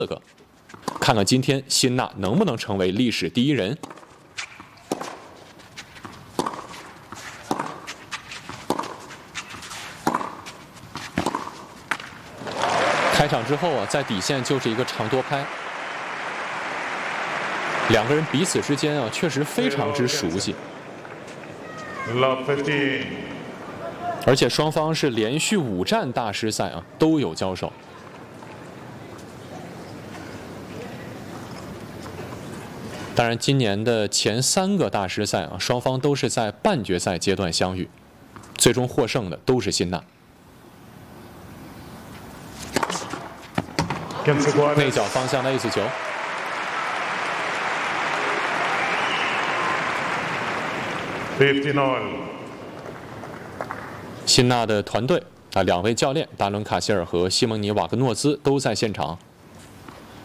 个，看看今天辛纳能不能成为历史第一人。开场之后啊，在底线就是一个长多拍，两个人彼此之间啊确实非常之熟悉，而且双方是连续5站大师赛啊都有交手。当然，今年的前3个大师赛啊，双方都是在半决赛阶段相遇，最终获胜的都是辛纳。内角方向的 ace 球，辛纳的团队啊，2位教练达伦卡希尔和西蒙尼瓦格诺兹都在现场。